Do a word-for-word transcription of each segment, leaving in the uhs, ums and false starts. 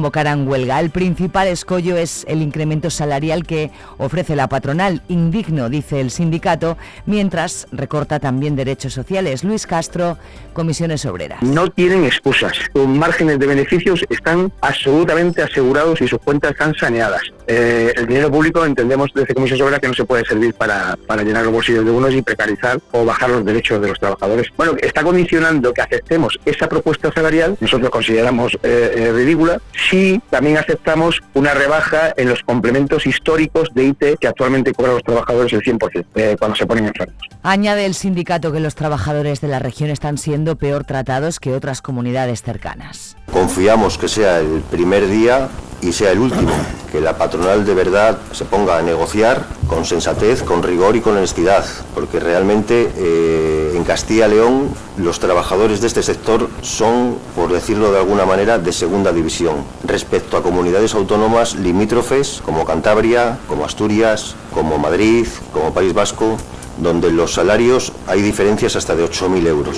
convocarán huelga. El principal escollo es el incremento salarial que ofrece la patronal, indigno, dice el sindicato, mientras recorta también derechos sociales. Luis Castro, Comisiones Obreras. No tienen excusas. Sus márgenes de beneficios están absolutamente asegurados y sus cuentas están saneadas. Eh, el dinero público entendemos desde Comisiones Obreras que no se puede servir para, para llenar los bolsillos de unos y precarizar o bajar los derechos de los trabajadores. Bueno, está condicionando que aceptemos esa propuesta salarial, nosotros consideramos eh, eh, ridícula, si también aceptamos una rebaja en los complementos históricos de I T E que actualmente cobran los trabajadores el cien por ciento eh, cuando se ponen enfermos. Añade el sindicato que los trabajadores de la región están siendo peor tratados que otras comunidades cercanas. Confiamos que sea el primer día y sea el último, que la patronal de verdad se ponga a negociar con sensatez, con rigor y con honestidad, porque realmente eh, en Castilla y León los trabajadores de este sector son, por decirlo de alguna manera, de segunda división respecto a comunidades autónomas limítrofes como Cantabria, como Asturias, como Madrid, como País Vasco, donde los salarios hay diferencias hasta de ocho mil euros.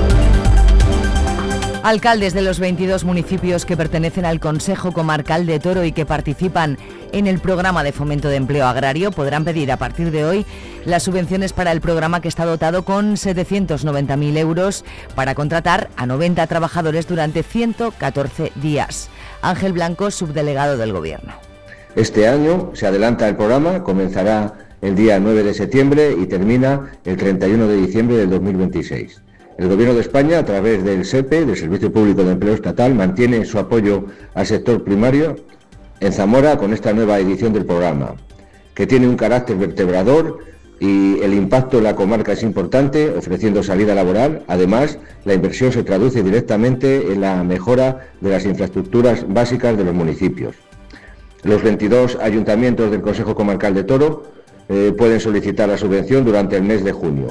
Alcaldes de los veintidós municipios que pertenecen al Consejo Comarcal de Toro y que participan en el programa de fomento de empleo agrario podrán pedir a partir de hoy las subvenciones para el programa, que está dotado con setecientos noventa mil euros para contratar a noventa trabajadores durante ciento catorce días. Ángel Blanco, subdelegado del Gobierno. Este año se adelanta el programa, comenzará el día nueve de septiembre y termina el treinta y uno de diciembre del dos mil veintiséis. El Gobierno de España, a través del S E P E, del Servicio Público de Empleo Estatal, mantiene su apoyo al sector primario en Zamora con esta nueva edición del programa, que tiene un carácter vertebrador y el impacto en la comarca es importante, ofreciendo salida laboral. Además, la inversión se traduce directamente en la mejora de las infraestructuras básicas de los municipios. Los veintidós ayuntamientos del Consejo Comarcal de Toro eh, pueden solicitar la subvención durante el mes de junio.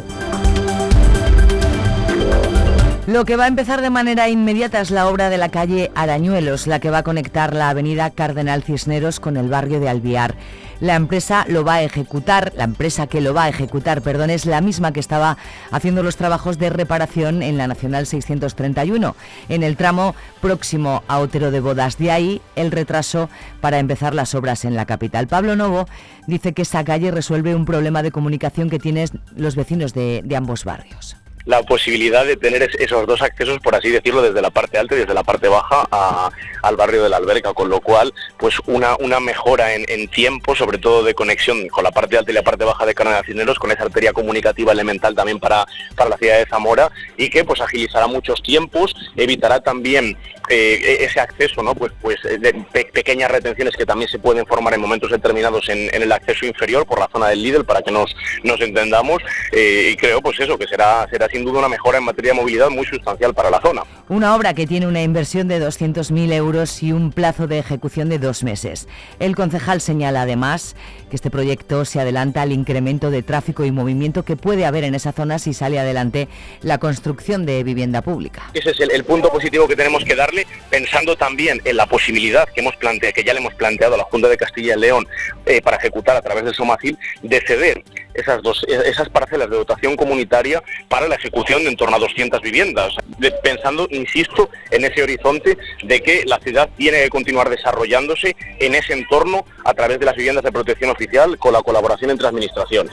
Lo que va a empezar de manera inmediata es la obra de la calle Arañuelos, la que va a conectar la avenida Cardenal Cisneros con el barrio de Alviar. La empresa lo va a ejecutar, la empresa que lo va a ejecutar, perdón, es la misma que estaba haciendo los trabajos de reparación en la Nacional seiscientos treinta y uno, en el tramo próximo a Otero de Bodas. De ahí el retraso para empezar las obras en la capital. Pablo Novo dice que esa calle resuelve un problema de comunicación que tienen los vecinos de, de ambos barrios. La posibilidad de tener esos dos accesos, por así decirlo, desde la parte alta y desde la parte baja a, al barrio de la Alberca, con lo cual pues una, una mejora en, en tiempo, sobre todo de conexión con la parte alta y la parte baja de Cardenal Cisneros, con esa arteria comunicativa elemental también para, para la ciudad de Zamora, y que pues agilizará muchos tiempos, evitará también eh, ese acceso, ¿no? pues, pues de pe- pequeñas retenciones que también se pueden formar en momentos determinados en, en el acceso inferior por la zona del Lidl, para que nos, nos entendamos, eh, y creo pues eso, que será, será sin duda una mejora en materia de movilidad muy sustancial para la zona. Una obra que tiene una inversión de doscientos mil euros y un plazo de ejecución de dos meses. El concejal señala además que este proyecto se adelanta al incremento de tráfico y movimiento que puede haber en esa zona si sale adelante la construcción de vivienda pública. Ese es el, el punto positivo que tenemos que darle, pensando también en la posibilidad que hemos planteado, que ya le hemos planteado a la Junta de Castilla y León eh, para ejecutar a través del Somacil, de ceder esas dos esas parcelas de dotación comunitaria para la ejecución de en torno a doscientas viviendas, de, pensando, insisto, en ese horizonte de que la ciudad tiene que continuar desarrollándose en ese entorno a través de las viviendas de protección oficial, con la colaboración entre administraciones.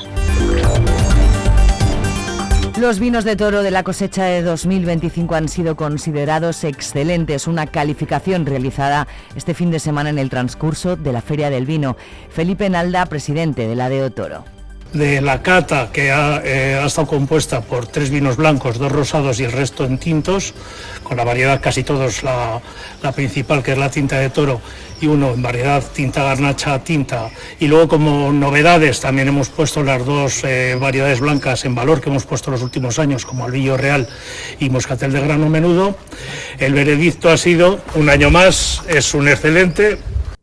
Los vinos de Toro de la cosecha de dos mil veinticinco han sido considerados excelentes, una calificación realizada este fin de semana en el transcurso de la Feria del Vino. Felipe Nalda, presidente de la D O Toro. De la cata, que ha, eh, ha estado compuesta por tres vinos blancos, dos rosados y el resto en tintos, con la variedad casi todos, la, la principal, que es la tinta de Toro, y uno en variedad tinta garnacha tinta. Y luego, como novedades, también hemos puesto las dos eh, variedades blancas en valor que hemos puesto los últimos años, como Albillo Real y Moscatel de grano menudo. El veredicto ha sido un año más, es un excelente.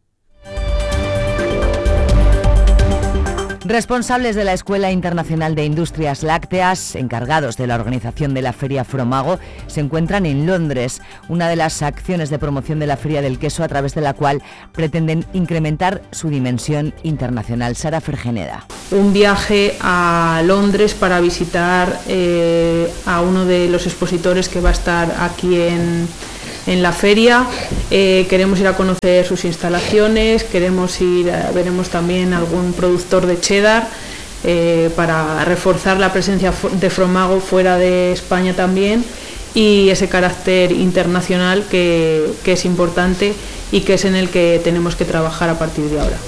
Responsables de la Escuela Internacional de Industrias Lácteas, encargados de la organización de la Feria Fromago, se encuentran en Londres, una de las acciones de promoción de la Feria del Queso, a través de la cual pretenden incrementar su dimensión internacional. Sara Fergeneda. Un viaje a Londres para visitar eh, a uno de los expositores que va a estar aquí en, en la feria. Eh, queremos ir a conocer sus instalaciones, queremos ir, eh, veremos también algún productor de cheddar eh, para reforzar la presencia de Fromago fuera de España también, y ese carácter internacional que, que es importante y que es en el que tenemos que trabajar a partir de ahora.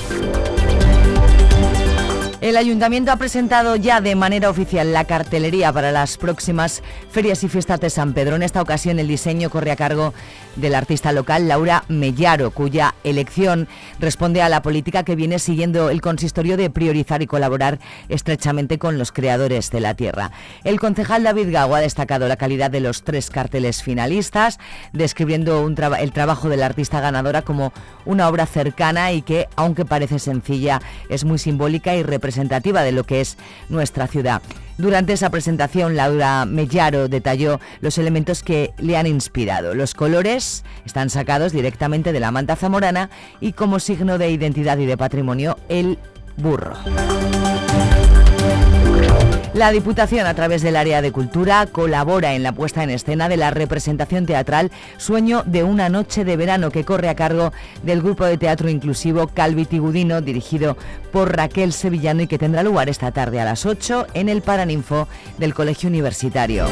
El Ayuntamiento ha presentado ya de manera oficial la cartelería para las próximas ferias y fiestas de San Pedro. En esta ocasión el diseño corre a cargo del artista local Laura Mellaro, cuya elección responde a la política que viene siguiendo el consistorio de priorizar y colaborar estrechamente con los creadores de la tierra. El concejal David Gago ha destacado la calidad de los tres carteles finalistas, describiendo un traba- el trabajo de la artista ganadora como una obra cercana y que, aunque parece sencilla, es muy simbólica y representativa de lo que es nuestra ciudad. Durante esa presentación, Laura Mellaro detalló los elementos que le han inspirado. Los colores están sacados directamente de la manta zamorana y, como signo de identidad y de patrimonio, el burro. La Diputación, a través del área de Cultura, colabora en la puesta en escena de la representación teatral Sueño de una noche de verano, que corre a cargo del grupo de teatro inclusivo Calviti Gudino, dirigido por Raquel Sevillano, y que tendrá lugar esta tarde a las ocho en el Paraninfo del Colegio Universitario.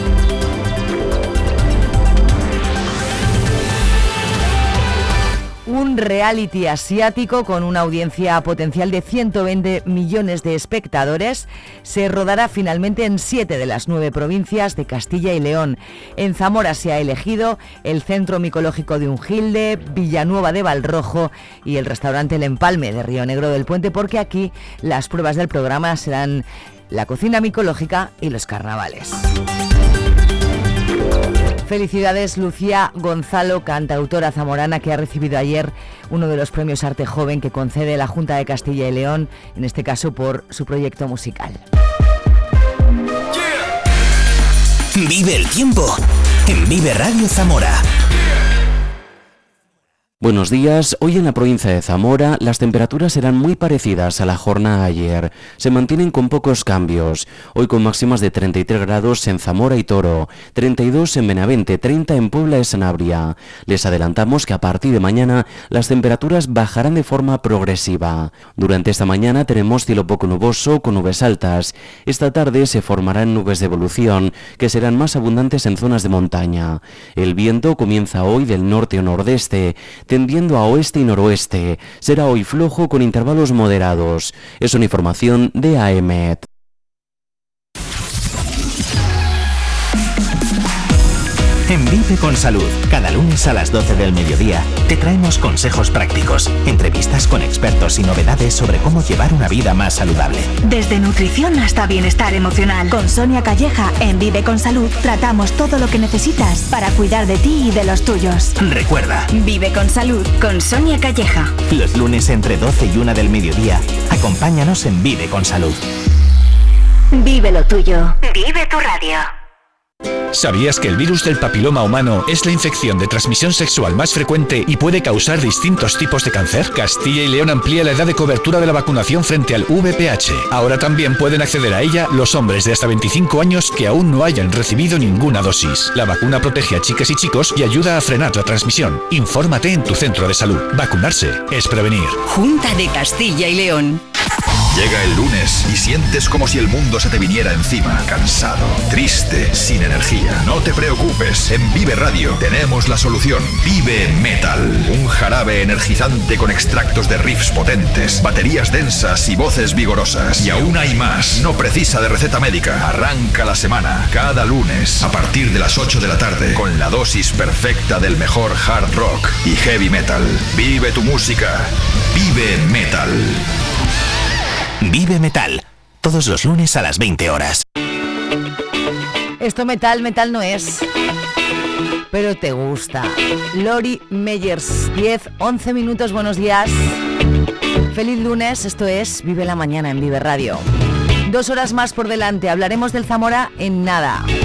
Un reality asiático con una audiencia potencial de ciento veinte millones de espectadores se rodará finalmente en siete de las nueve provincias de Castilla y León. En Zamora se ha elegido el Centro Micológico de Ungilde, Villanueva de Valrojo y el restaurante El Empalme de Río Negro del Puente, porque aquí las pruebas del programa serán la cocina micológica y los carnavales. Felicidades Lucía Gonzalo, cantautora zamorana, que ha recibido ayer uno de los premios Arte Joven que concede la Junta de Castilla y León, en este caso por su proyecto musical. Vive el tiempo en Vive Radio Zamora. Buenos días. Hoy en la provincia de Zamora las temperaturas serán muy parecidas a la jornada de ayer. Se mantienen con pocos cambios. Hoy con máximas de treinta y tres grados en Zamora y Toro, treinta y dos en Benavente, treinta en Puebla de Sanabria. Les adelantamos que a partir de mañana las temperaturas bajarán de forma progresiva. Durante esta mañana tenemos cielo poco nuboso con nubes altas. Esta tarde se formarán nubes de evolución que serán más abundantes en zonas de montaña. El viento comienza hoy del norte o nordeste, tendiendo a oeste y noroeste. Será hoy flojo con intervalos moderados. Es una información de A E M E T. En Vive con Salud, cada lunes a las doce del mediodía, te traemos consejos prácticos, entrevistas con expertos y novedades sobre cómo llevar una vida más saludable. Desde nutrición hasta bienestar emocional. Con Sonia Calleja, en Vive con Salud, tratamos todo lo que necesitas para cuidar de ti y de los tuyos. Recuerda, Vive con Salud, con Sonia Calleja. Los lunes entre doce y una del mediodía, acompáñanos en Vive con Salud. Vive lo tuyo. Vive tu radio. ¿Sabías que el virus del papiloma humano es la infección de transmisión sexual más frecuente y puede causar distintos tipos de cáncer? Castilla y León amplía la edad de cobertura de la vacunación frente al V I H. Ahora también pueden acceder a ella los hombres de hasta veinticinco años que aún no hayan recibido ninguna dosis. La vacuna protege a chicas y chicos y ayuda a frenar la transmisión. Infórmate en tu centro de salud. Vacunarse es prevenir. Junta de Castilla y León. Llega el lunes y sientes como si el mundo se te viniera encima, cansado, triste, sin energía. No te preocupes, en Vive Radio tenemos la solución. Vive Metal, un jarabe energizante con extractos de riffs potentes, baterías densas y voces vigorosas. Y aún hay más, no precisa de receta médica. Arranca la semana, cada lunes, a partir de las ocho de la tarde, con la dosis perfecta del mejor hard rock y heavy metal. Vive tu música, Vive Metal. Vive Metal, todos los lunes a las veinte horas. Esto metal, metal no es, pero te gusta. Lori Meyers, diez, once minutos, buenos días. Feliz lunes, esto es Vive la Mañana en Vive Radio. Dos horas más por delante, hablaremos del Zamora en nada.